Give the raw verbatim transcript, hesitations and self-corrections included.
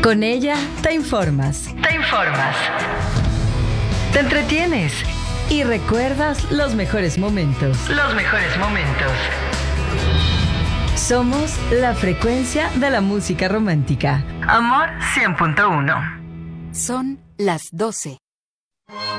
Con ella te informas. Te informas. Te entretienes. Y recuerdas los mejores momentos. Los mejores momentos. Somos la frecuencia de la música romántica. Amor cien punto uno. Son las doce.